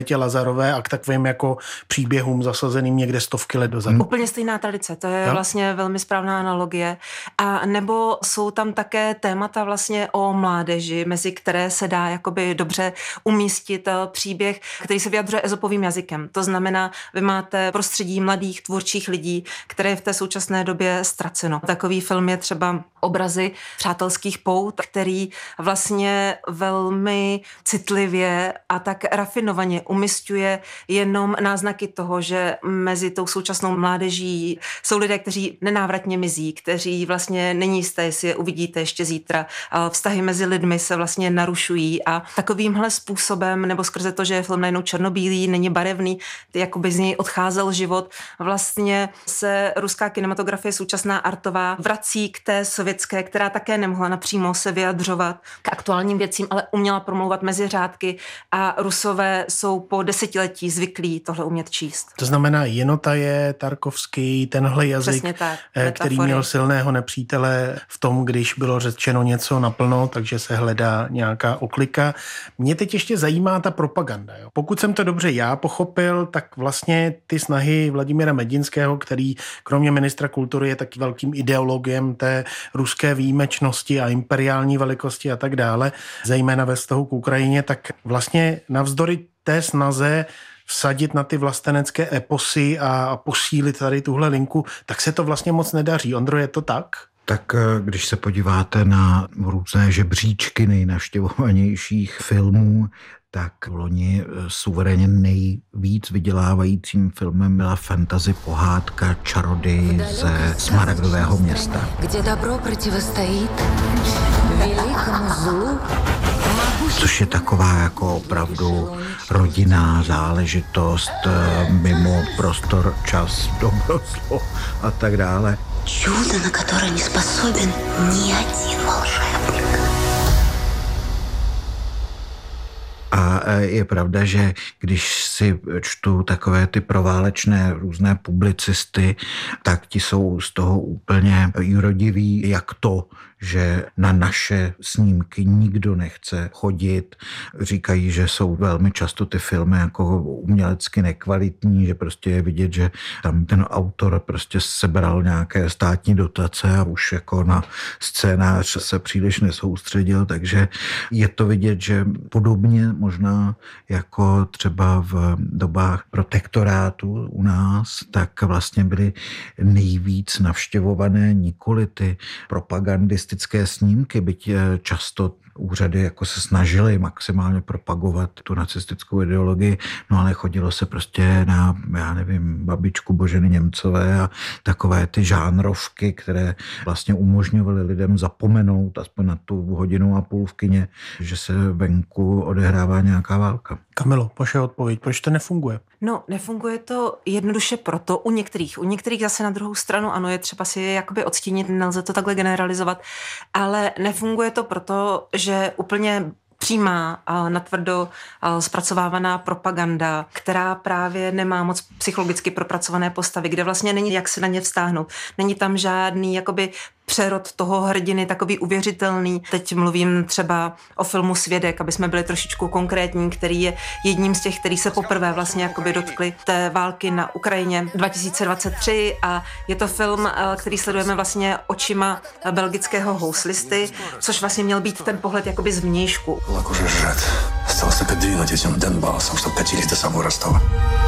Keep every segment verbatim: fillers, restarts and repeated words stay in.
tě Lazarové a k takovým jako příběhům zasazeným někde stovky let dozadu. Hmm. Úplně stejná tradice, to je jo? vlastně velmi správná analogie. A nebo jsou tam také témata vlastně o mládeži, mezi které se dá jakoby dobře umístit příběh, který se vyjadřuje ezopovým jazykem. To znamená, vy máte prostředí mladých tvůrčích lidí, které je v té současné době ztraceno. Takový film je třeba Obrazy přátelských pout, který vlastně velmi citlivě a tak rafinovaně umisťuje jenom náznaky toho, že mezi tou současnou mládeží jsou lidé, kteří nenávratně mizí, kteří vlastně není jisté, jestli je uvidíte ještě zítra. Vztahy mezi lidmi se vlastně narušují a takovýmhle způsobem, nebo skrze to, že je film najednou černobílý, není barevný, jakoby z něj odcházel život, vlastně se ruská kinematografie současná artová vrací k té sovětské, která také nemohla napřímo se vyjadřovat k aktuálním věcím, ale uměla promlouvat mezi řádky a Rusové jsou po desetiletí zvyklí tohle umět číst. To znamená, Jenota je Tarkovský, tenhle jazyk, tak, který měl silného nepřítele v tom, když bylo řečeno něco naplno, takže se hledá nějaká oklika. Mě teď ještě zajímá ta propaganda. Jo. Pokud jsem to dobře já pochopil, tak vlastně ty snahy Vladimíra Medinského, který kromě ministra kultury je taky velkým ideologem té ruské výjimečnosti a imperiální velikosti a tak dále, zejména ve vztahu k Ukrajině, tak vlastně navzdory té snaze vsadit na ty vlastenecké eposy a posílit tady tuhle linku, tak se to vlastně moc nedaří. Ondro, je to tak? Tak když se podíváte na různé žebříčky nejnavštěvovanějších filmů, tak v loni suverénně nejvíc vydělávajícím filmem byla fantasy pohádka Čaroděj ze Smaragdového města. Kde dobro protivostojí velikému zlu. Což je taková jako opravdu rodinná záležitost mimo prostor, čas, dobro, zlo a tak dále. Čudo, na které nesposoben ni один volšebník. A je pravda, že když si čtu takové ty proválečné různé publicisty, tak ti jsou z toho úplně jurodiví, jak to, že na naše snímky nikdo nechce chodit. Říkají, že jsou velmi často ty filmy jako umělecky nekvalitní, že prostě je vidět, že tam ten autor prostě sebral nějaké státní dotace a už jako na scénář se příliš nesoustředil, takže je to vidět, že podobně možná jako třeba v dobách protektorátu u nás, tak vlastně byly nejvíc navštěvované nikoli ty propagandistické snímky, byť často úřady jako se snažily maximálně propagovat tu nacistickou ideologii, no ale chodilo se prostě na, já nevím, babičku Boženy Němcové a takové ty žánrovky, které vlastně umožňovaly lidem zapomenout aspoň na tu hodinu a půl v kině, že se venku odehrává nějaká válka. Kamilo, vaše odpověď, proč to nefunguje? No, nefunguje to jednoduše proto u některých. U některých zase na druhou stranu, ano, je třeba si je jakoby odstínit, nelze to takhle generalizovat, ale nefunguje to proto, že úplně přímá a natvrdo zpracovávaná propaganda, která právě nemá moc psychologicky propracované postavy, kde vlastně není jak se na ně vztáhnout. Není tam žádný jakoby přerod toho hrdiny, takový uvěřitelný. Teď mluvím třeba o filmu Svědek, aby jsme byli trošičku konkrétní, který je jedním z těch, který se poprvé vlastně jakoby dotkli té války na Ukrajině dva tisíce dvacet tři a je to film, který sledujeme vlastně očima belgického houslisty, což vlastně měl být ten pohled jakoby zvnějšku. Кулак уже сжат. Осталось только двинуть этим Донбассом, чтобы катились до самого Ростова.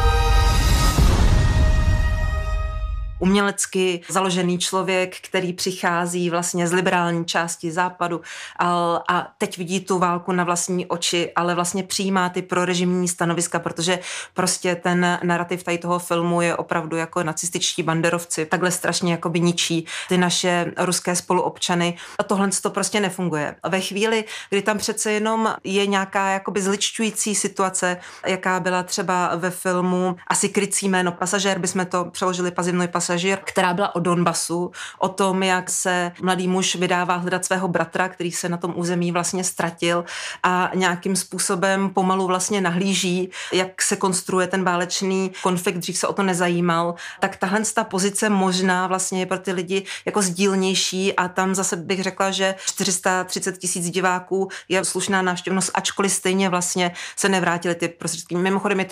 Umělecky založený člověk, který přichází vlastně z liberální části západu a, a teď vidí tu válku na vlastní oči, ale vlastně přijímá ty prorežimní stanoviska, protože prostě ten narrativ tady toho filmu je opravdu jako nacističtí banderovci. Takhle strašně jakoby ničí ty naše ruské spoluobčany a tohle to prostě nefunguje. A ve chvíli, kdy tam přece jenom je nějaká jakoby zličťující situace, jaká byla třeba ve filmu asi krycí jméno Pasažér, bychom to přeložili Pazivnoj pasažér, pasažír, která byla o Donbasu, o tom, jak se mladý muž vydává hledat svého bratra, který se na tom území vlastně ztratil a nějakým způsobem pomalu vlastně nahlíží, jak se konstruuje ten válečný konflikt, dřív se o to nezajímal, tak tahle ta pozice možná vlastně je pro ty lidi jako sdílnější a tam zase bych řekla, že čtyři sta třicet tisíc diváků je slušná návštěvnost, ačkoliv stejně vlastně se nevrátily ty prostředky. Mimochodem je to